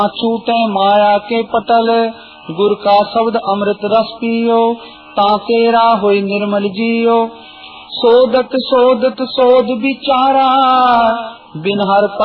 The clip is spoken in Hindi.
छूटे माया के पटल, गुर का शब्द अमृत रस पियो, ताकेरा होई निर्मल जियो। सोदत सोदत सोद विचारा, बिन हर